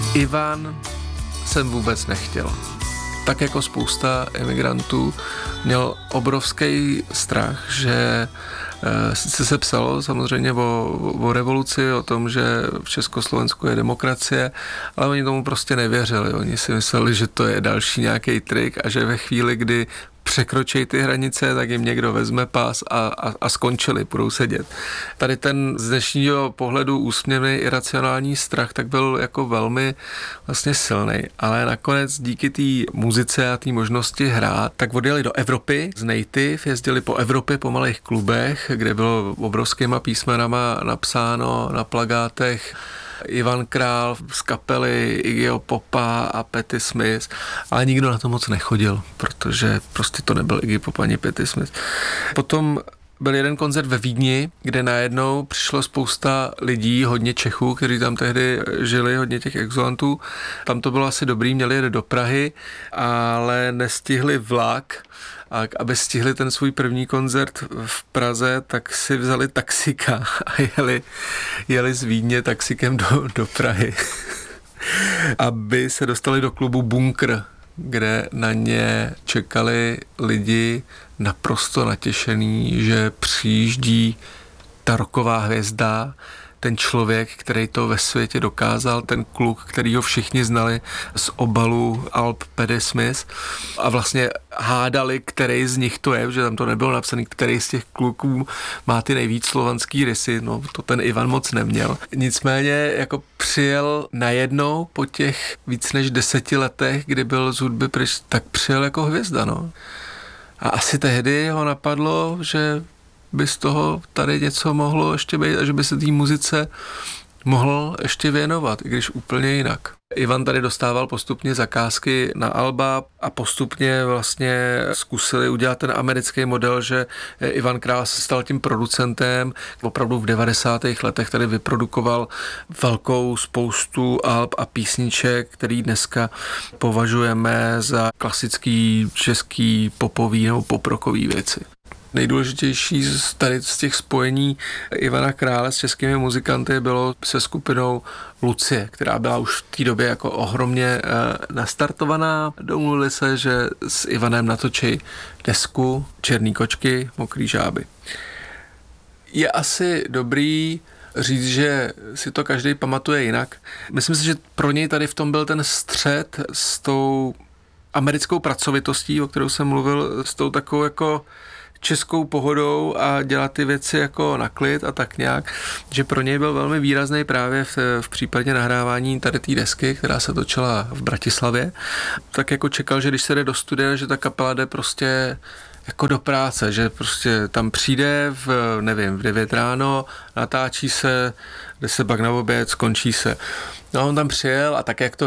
Ivan jsem vůbec nechtěl. Tak jako spousta emigrantů měl obrovský strach, že sice se psalo samozřejmě o revoluci, o tom, že v Československu je demokracie, ale oni tomu prostě nevěřili. Oni si mysleli, že to je další nějaký trik a že ve chvíli, kdy překročí ty hranice, tak jim někdo vezme pás a skončili, budou sedět. Tady ten z dnešního pohledu úsměvný iracionální strach tak byl jako velmi vlastně silný, ale nakonec díky té muzice a té možnosti hrát, tak odjeli do Evropy z Native, jezdili po Evropě po malých klubech, kde bylo obrovskýma písmenama napsáno na plakátech Ivan Král z kapely Iggyho Popa a Patti Smith, ale nikdo na to moc nechodil, protože prostě to nebyl Iggy Pop ani Patti Smith. Potom byl jeden koncert ve Vídni, kde najednou přišlo spousta lidí, hodně Čechů, kteří tam tehdy žili, hodně těch exulantů. Tam to bylo asi dobrý, měli jet do Prahy, ale nestihli vlak. A aby stihli ten svůj první koncert v Praze, tak si vzali taxika a jeli z Vídně taxikem do Prahy, aby se dostali do klubu Bunkr, kde na ně čekali lidi naprosto natěšený, že přijíždí ta rocková hvězda, ten člověk, který to ve světě dokázal, ten kluk, který ho všichni znali z obalu alb Patti Smith a vlastně hádali, který z nich to je, že tam to nebylo napsané, který z těch kluků má ty nejvíc slovanský rysy, no to ten Ivan moc neměl. Nicméně jako přijel najednou po těch víc než 10 letech, kdy byl z hudby pryč, tak přijel jako hvězda, no. A asi tehdy ho napadlo, že by z toho tady něco mohlo ještě být a že by se té muzice mohl ještě věnovat, i když úplně jinak. Ivan tady dostával postupně zakázky na alba a postupně vlastně zkusili udělat ten americký model, že Ivan Král se stal tím producentem. Opravdu v 90. letech tady vyprodukoval velkou spoustu alb a písniček, který dneska považujeme za klasický český popový nebo poprokový věci. Nejdůležitější z těch spojení Ivana Krále s českými muzikanty bylo se skupinou Lucie, která byla už v té době jako ohromně nastartovaná. Domluvili se, že s Ivanem natočí desku Černý kočky, mokrý žáby. Je asi dobrý říct, že si to každý pamatuje jinak. Myslím si, že pro něj tady v tom byl ten střet s tou americkou pracovitostí, o kterou jsem mluvil, s tou takovou jako českou pohodou a dělat ty věci jako na klid a tak nějak, že pro něj byl velmi výrazný právě v případě nahrávání tady té desky, která se točila v Bratislavě. Tak jako čekal, že když se jde do studia, že ta kapela jde prostě jako do práce, že prostě tam přijde v 9 ráno, natáčí se, jde se pak na oběd, skončí se. No a on tam přijel a tak, jak to